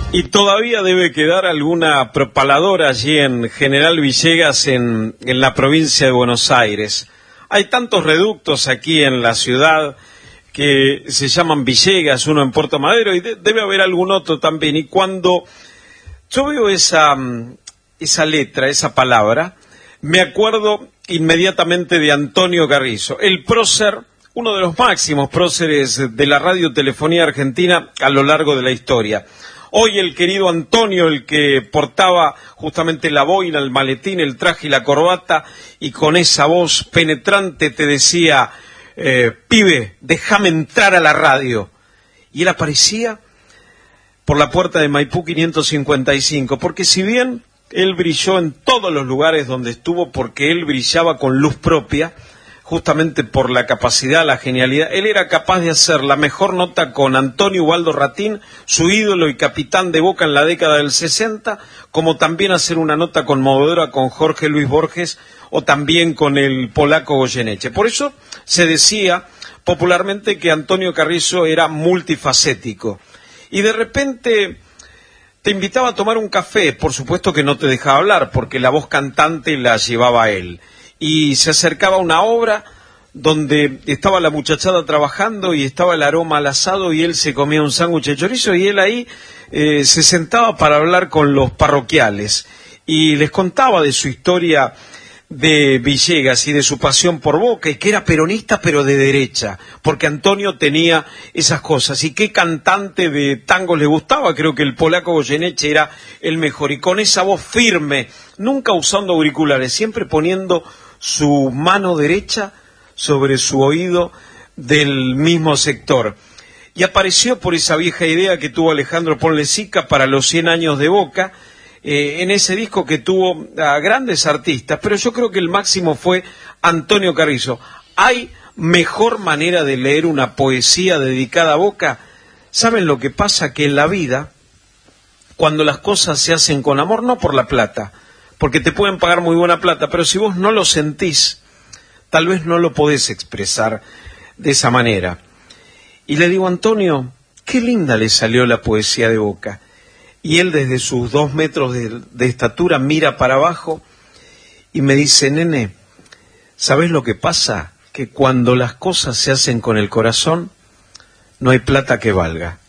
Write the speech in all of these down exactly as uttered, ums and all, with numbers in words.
Y todavía debe quedar alguna propaladora allí en General Villegas, en, en la provincia de Buenos Aires. Hay tantos reductos aquí en la ciudad que se llaman Villegas, uno en Puerto Madero, y de, debe haber algún otro también. Y cuando yo veo esa, esa letra, esa palabra, me acuerdo inmediatamente de Antonio Carrizo, el prócer, uno de los máximos próceres de la radiotelefonía argentina a lo largo de la historia. Hoy el querido Antonio, el que portaba justamente la boina, el maletín, el traje y la corbata, y con esa voz penetrante te decía, eh, pibe, déjame entrar a la radio. Y él aparecía por la puerta de Maipú quinientos cincuenta y cinco, porque si bien él brilló en todos los lugares donde estuvo, porque él brillaba con luz propia, justamente por la capacidad, la genialidad, él era capaz de hacer la mejor nota con Antonio Ubaldo Ratín, su ídolo y capitán de Boca en la década del sesenta, como también hacer una nota conmovedora con Jorge Luis Borges o también con el polaco Goyeneche. Por eso se decía popularmente que Antonio Carrizo era multifacético. Y de repente te invitaba a tomar un café, por supuesto que no te dejaba hablar, porque la voz cantante la llevaba él. Y se acercaba a una obra donde estaba la muchachada trabajando y estaba el aroma al asado y él se comía un sándwich de chorizo y él ahí eh, se sentaba para hablar con los parroquiales y les contaba de su historia de Villegas y de su pasión por Boca, y que era peronista pero de derecha, porque Antonio tenía esas cosas. Y qué cantante de tango le gustaba, creo que el polaco Goyeneche era el mejor, y con esa voz firme, nunca usando auriculares, siempre poniendo su mano derecha sobre su oído del mismo sector. Y apareció por esa vieja idea que tuvo Alejandro Ponlecica para los cien años de Boca, eh, en ese disco que tuvo a grandes artistas, pero yo creo que el máximo fue Antonio Carrizo. ¿Hay mejor manera de leer una poesía dedicada a Boca? ¿Saben lo que pasa? Que en la vida, cuando las cosas se hacen con amor, no por la plata, porque te pueden pagar muy buena plata, pero si vos no lo sentís, tal vez no lo podés expresar de esa manera. Y le digo, Antonio, qué linda le salió la poesía de Boca. Y él desde sus dos metros de, de estatura mira para abajo y me dice, nene, ¿sabés lo que pasa? Que cuando las cosas se hacen con el corazón, no hay plata que valga.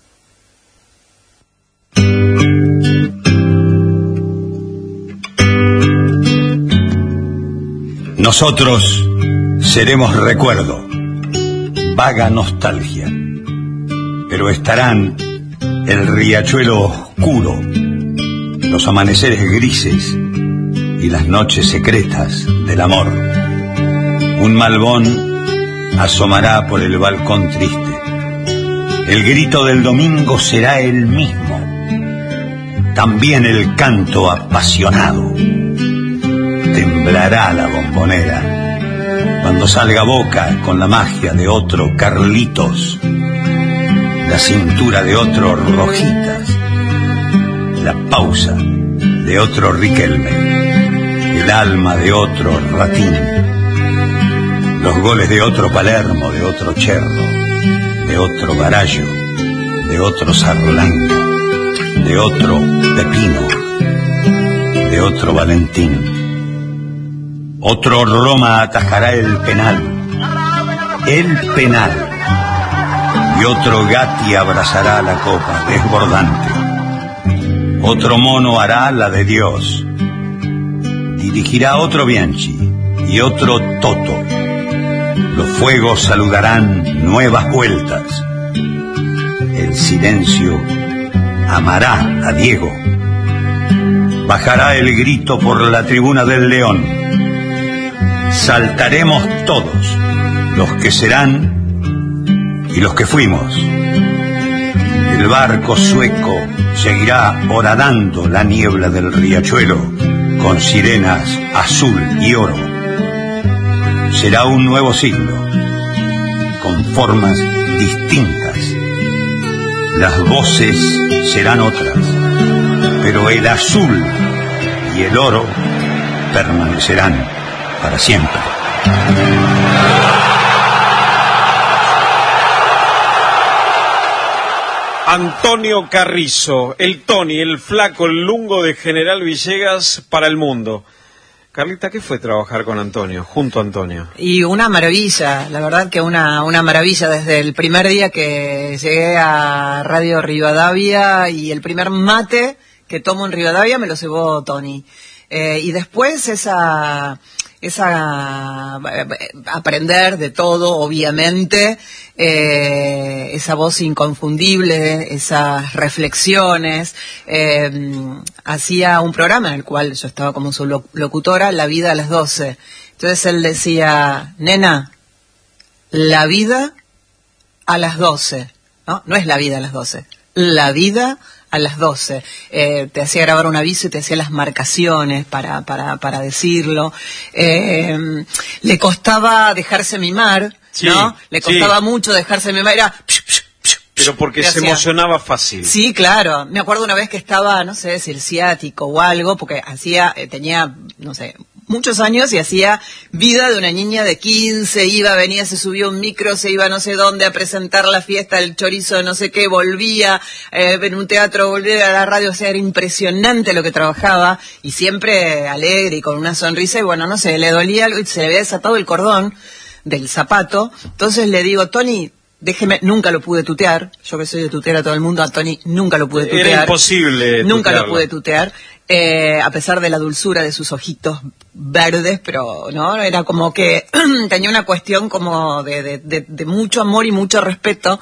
Nosotros seremos recuerdo, vaga nostalgia, pero estarán el riachuelo oscuro, los amaneceres grises y las noches secretas del amor. Un malbón asomará por el balcón triste. El grito del domingo será el mismo, también el canto apasionado. Temblará la bombonera cuando salga Boca con la magia de otro Carlitos, la cintura de otro Rojitas, la pausa de otro Riquelme, el alma de otro Ratín, los goles de otro Palermo, de otro Cherro, de otro Garallo, de otro Sarlango, de otro Pepino, de otro Valentín. Otro Roma atajará el penal, el penal, y otro Gatti abrazará la copa desbordante. Otro Mono hará la de Dios, dirigirá otro Bianchi y otro Toto. Los fuegos saludarán nuevas vueltas. El silencio amará a Diego. Bajará el grito por la tribuna del León. Saltaremos todos, los que serán y los que fuimos. El barco sueco seguirá horadando la niebla del riachuelo con sirenas azul y oro. Será un nuevo siglo, con formas distintas. Las voces serán otras, pero el azul y el oro permanecerán para siempre. Antonio Carrizo, el Tony, el flaco, el lungo de General Villegas para el mundo. Carlita, ¿qué fue trabajar con Antonio, junto a Antonio? Y una maravilla, la verdad que una, una maravilla desde el primer día que llegué a Radio Rivadavia y el primer mate que tomo en Rivadavia me lo llevó Tony. Eh, y después esa... esa aprender de todo, obviamente, eh, esa voz inconfundible, esas reflexiones. Eh, hacía un programa en el cual yo estaba como su locutora, La Vida a las doce. Entonces él decía, nena, la vida a las doce, ¿no? No es la vida a las doce, la vida a las doce. Eh, te hacía grabar un aviso y te hacía las marcaciones para, para, para decirlo. Eh, le costaba dejarse mimar, sí, ¿no? Le costaba sí. mucho dejarse mimar. Era... Pero porque se hacía... emocionaba fácil. Sí, claro. Me acuerdo una vez que estaba, no sé si el ciático o algo, porque hacía, eh, tenía, no sé, muchos años y hacía vida de una niña de quince, iba, venía, se subió un micro, se iba no sé dónde a presentar la fiesta del chorizo de no sé qué, volvía, eh, en un teatro, volvía a la radio, o sea, era impresionante lo que trabajaba y siempre alegre y con una sonrisa y bueno, no sé, le dolía algo y se le había desatado el cordón del zapato. Entonces le digo, Tony, déjeme, nunca lo pude tutear, yo que soy de tutear a todo el mundo, a Tony nunca lo pude tutear. Era imposible Nunca tutearlo. lo pude tutear, eh, a pesar de la dulzura de sus ojitos verdes, pero no, era como que tenía una cuestión como de, de, de, de mucho amor y mucho respeto,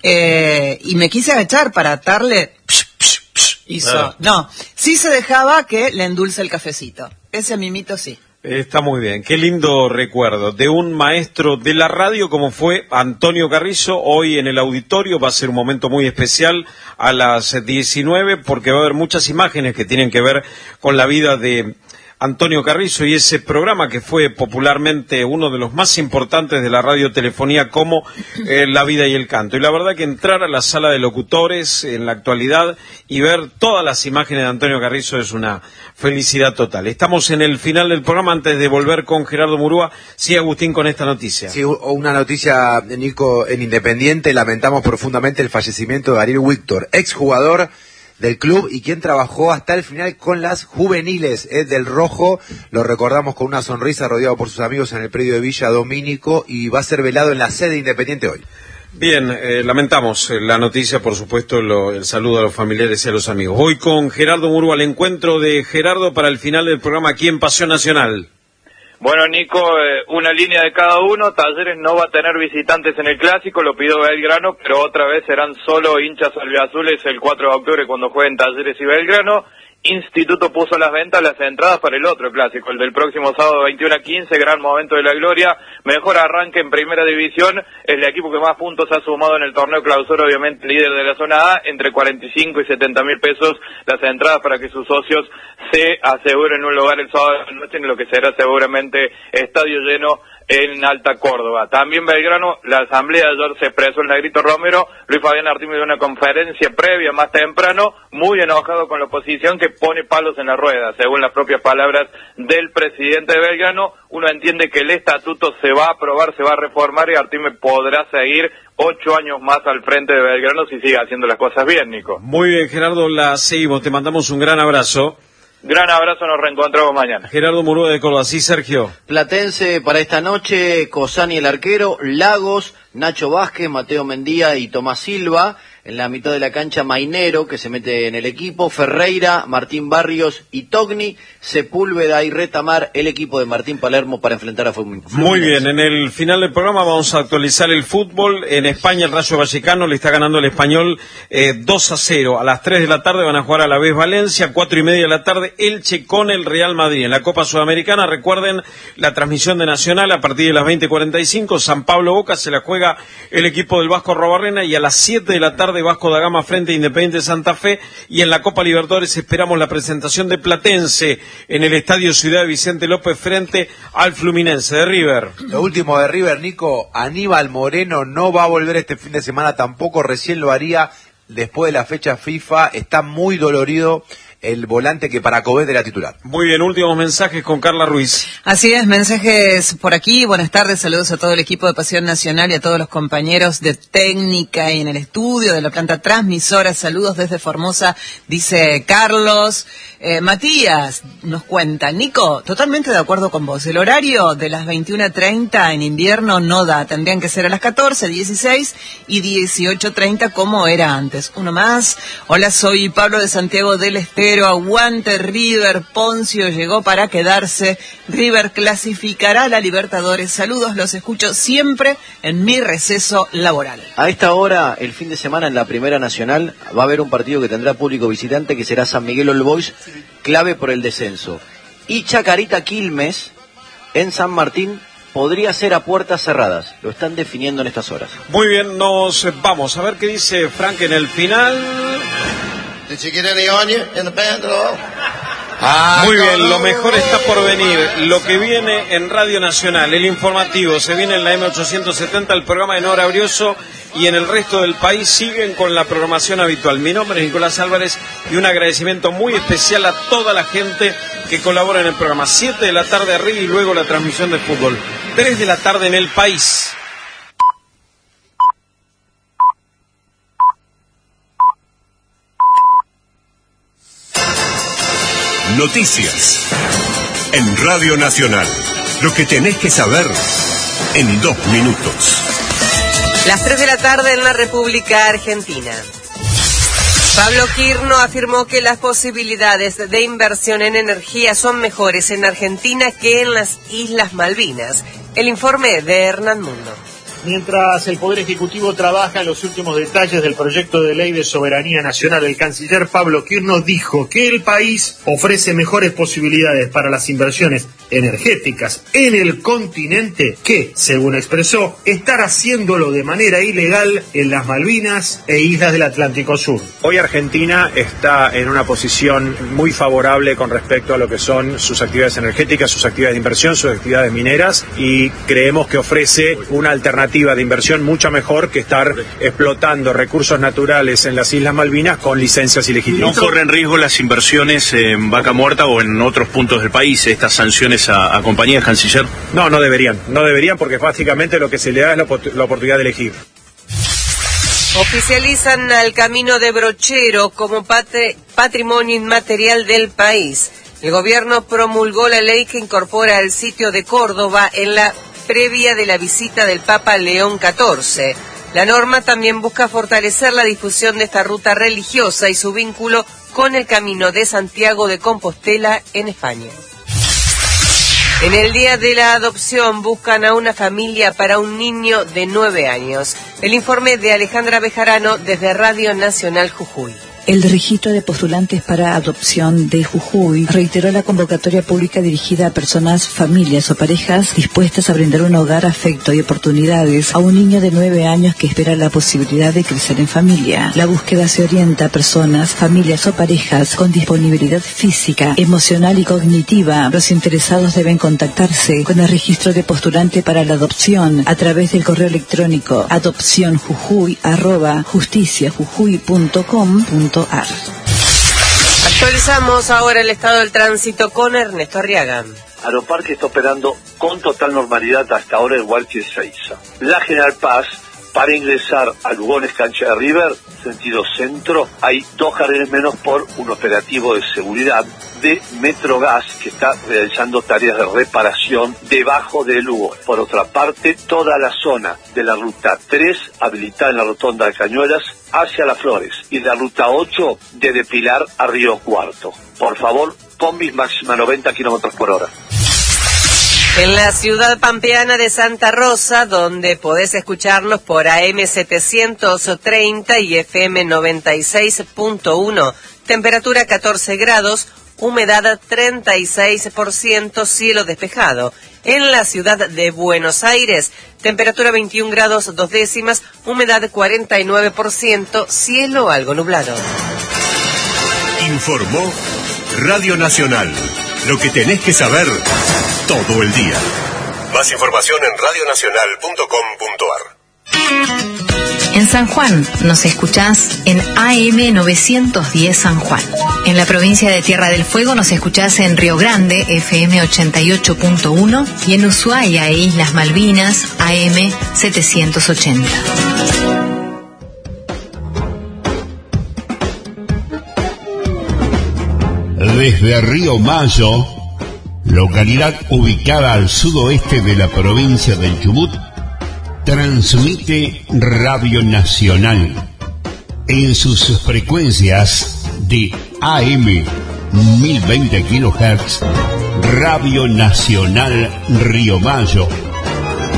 eh, y me quise agachar para atarle, psh, psh, psh, hizo, ah. no, sí se dejaba que le endulce el cafecito, ese mimito sí. Está muy bien, qué lindo recuerdo de un maestro de la radio como fue Antonio Carrizo. Hoy en el auditorio va a ser un momento muy especial a las diecinueve porque va a haber muchas imágenes que tienen que ver con la vida de Antonio Carrizo y ese programa que fue popularmente uno de los más importantes de la radiotelefonía como eh, La Vida y el Canto. Y la verdad que entrar a la sala de locutores en la actualidad y ver todas las imágenes de Antonio Carrizo es una felicidad total. Estamos en el final del programa. Antes de volver con Gerardo Murúa, sí, Agustín, con esta noticia. Sí, una noticia, Nico, en Independiente. Lamentamos profundamente el fallecimiento de Ariel Víctor, exjugador del club y quien trabajó hasta el final con las juveniles eh, del Rojo. Lo recordamos con una sonrisa, rodeado por sus amigos en el predio de Villa Domínico, y va a ser velado en la sede Independiente hoy. Bien, eh, lamentamos la noticia, por supuesto, lo, el saludo a los familiares y a los amigos. Hoy con Gerardo Murúa, el encuentro de Gerardo para el final del programa aquí en Pasión Nacional. Bueno, Nico, eh, una línea de cada uno. Talleres no va a tener visitantes en el Clásico, lo pidió Belgrano, pero otra vez serán solo hinchas albiazules el cuatro de octubre cuando jueguen Talleres y Belgrano. Instituto puso a las ventas las entradas para el otro Clásico, el del próximo sábado veintiuno a quince, gran momento de la gloria, mejor arranque en Primera División, el equipo que más puntos ha sumado en el torneo Clausura, obviamente líder de la zona A, entre cuarenta y cinco y setenta mil pesos las entradas para que sus socios se aseguren un lugar el sábado de la noche en lo que será seguramente estadio lleno en Alta Córdoba. También Belgrano, la asamblea de ayer se expresó en Negrito Romero, Luis Fabián Artime dio una conferencia previa más temprano, muy enojado con la oposición que pone palos en la rueda, según las propias palabras del presidente de Belgrano. Uno entiende que el estatuto se va a aprobar, se va a reformar y Artime podrá seguir ocho años más al frente de Belgrano si sigue haciendo las cosas bien, Nico. Muy bien, Gerardo, la seguimos, te mandamos un gran abrazo. Gran abrazo, nos reencontramos mañana. Gerardo Murúa de Córdoba, sí, Sergio. Platense para esta noche, Cosani el arquero, Lagos, Nacho Vázquez, Mateo Mendía y Tomás Silva. En la mitad de la cancha, Mainero, que se mete en el equipo, Ferreira, Martín Barrios y Togni, Sepúlveda y Retamar, el equipo de Martín Palermo para enfrentar a Fluminense. Muy bien, en el final del programa vamos a actualizar el fútbol. En España el Rayo Vallecano le está ganando el Español eh, dos a cero. A las tres de la tarde van a jugar a la vez Valencia, cuatro y media de la tarde Elche con el Real Madrid. En la Copa Sudamericana, recuerden la transmisión de Nacional a partir de las veinte cuarenta y cinco, San Pablo Boca se la juega el equipo del Vasco Arrobarrena y a las siete de la tarde Vasco da Gama frente a Independiente Santa Fe. Y en la Copa Libertadores esperamos la presentación de Platense en el Estadio Ciudad de Vicente López frente al Fluminense de River. Lo último de River, Nico, Aníbal Moreno no va a volver este fin de semana tampoco, recién lo haría después de la fecha FIFA, está muy dolorido el volante que para Cobés era titular. Muy bien, últimos mensajes con Carla Ruiz. Así es, mensajes por aquí. Buenas tardes, saludos a todo el equipo de Pasión Nacional y a todos los compañeros de técnica y en el estudio de la planta transmisora. Saludos desde Formosa, dice Carlos. Eh, Matías nos cuenta, Nico, totalmente de acuerdo con vos. El horario de las veintiuna treinta en invierno no da. Tendrían que ser a las catorce, dieciséis y dieciocho treinta como era antes. Uno más. Hola, soy Pablo de Santiago del Estero. Aguante River. Poncio llegó para quedarse. River clasificará a la Libertadores. Saludos, los escucho siempre en mi receso laboral. A esta hora, el fin de semana en la Primera Nacional, va a haber un partido que tendrá público visitante que será San Miguel All Boys, clave por el descenso. Y Chacarita Quilmes, en San Martín, podría ser a puertas cerradas. Lo están definiendo en estas horas. Muy bien, nos vamos a ver qué dice Frank en el final. Muy bien, lo mejor está por venir. Lo que viene en Radio Nacional, el informativo, se viene en la M ochocientos setenta, el programa de Nora Brioso, y en el resto del país siguen con la programación habitual. Mi nombre es Nicolás Álvarez y un agradecimiento muy especial a toda la gente que colabora en el programa. siete de la tarde arriba y luego la transmisión de fútbol. tres de la tarde en el país. Noticias en Radio Nacional. Lo que tenés que saber en dos minutos. Las tres de la tarde en la República Argentina. Pablo Quirno afirmó que las posibilidades de inversión en energía son mejores en Argentina que en las Islas Malvinas. El informe de Hernán Mundo. Mientras el Poder Ejecutivo trabaja en los últimos detalles del proyecto de ley de soberanía nacional, el canciller Pablo Quirno dijo que el país ofrece mejores posibilidades para las inversiones energéticas en el continente que, según expresó, estar haciéndolo de manera ilegal en las Malvinas e islas del Atlántico Sur. Hoy Argentina está en una posición muy favorable con respecto a lo que son sus actividades energéticas, sus actividades de inversión, sus actividades mineras, y creemos que ofrece una alternativa de inversión mucho mejor que estar explotando recursos naturales en las Islas Malvinas con licencias ilegítimas. ¿No corren riesgo las inversiones en Vaca Muerta o en otros puntos del país, estas sanciones a, a compañías, canciller? No, no deberían, no deberían porque básicamente lo que se le da es la, la oportunidad de elegir. Oficializan al Camino de Brochero como pate, patrimonio inmaterial del país. El gobierno promulgó la ley que incorpora al sitio de Córdoba en la previa de la visita del Papa León catorce. La norma también busca fortalecer la difusión de esta ruta religiosa y su vínculo con el Camino de Santiago de Compostela en España. En el Día de la Adopción buscan a una familia para un niño de nueve años. El informe de Alejandra Bejarano desde Radio Nacional Jujuy. El registro de postulantes para adopción de Jujuy reiteró la convocatoria pública dirigida a personas, familias o parejas dispuestas a brindar un hogar, afecto y oportunidades a un niño de nueve años que espera la posibilidad de crecer en familia. La búsqueda se orienta a personas, familias o parejas con disponibilidad física, emocional y cognitiva. Los interesados deben contactarse con el registro de postulante para la adopción a través del correo electrónico adopcionjujuy arroba justiciajujuy punto com punto ar. Actualizamos ahora el estado del tránsito con Ernesto Arriaga. Aeroparque está operando con total normalidad hasta ahora, igual que Ezeiza. La General Paz, para ingresar a Lugones Cancha de River, sentido centro, hay dos carriles menos por un operativo de seguridad de Metrogas que está realizando tareas de reparación debajo de Lugo. Por otra parte, toda la zona de la ruta tres, habilitada en la rotonda de Cañuelas, hacia Las Flores, y la ruta ocho, desde Pilar a Río Cuarto. Por favor, combis máxima noventa kilómetros por hora. En la ciudad pampeana de Santa Rosa, donde podés escucharnos por A M setecientos treinta y F M noventa y seis punto uno, temperatura catorce grados, humedad treinta y seis por ciento, cielo despejado. En la ciudad de Buenos Aires, temperatura veintiún grados dos décimas, humedad cuarenta y nueve por ciento, cielo algo nublado. Informó Radio Nacional. Lo que tenés que saber todo el día. Más información en radionacional punto com punto ar. En San Juan nos escuchás en A M novecientos diez San Juan. En la provincia de Tierra del Fuego nos escuchás en Río Grande, F M ochenta y ocho punto uno, y en Ushuaia e Islas Malvinas, A M setecientos ochenta. Desde Río Mayo, localidad ubicada al sudoeste de la provincia del Chubut, transmite Radio Nacional en sus frecuencias de A M mil veinte kilohertz. Radio Nacional Río Mayo